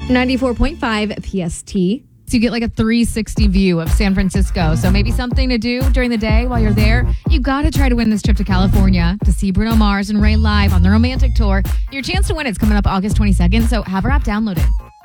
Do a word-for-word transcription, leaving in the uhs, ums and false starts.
ninety-four point five P S T. So you get like a three sixty view of San Francisco. So maybe something to do during the day while you're there. You got to try to win this trip to California to see Bruno Mars and Ray live on the Romantic Tour. Your chance to win it's coming up August twenty-second, so have our app downloaded.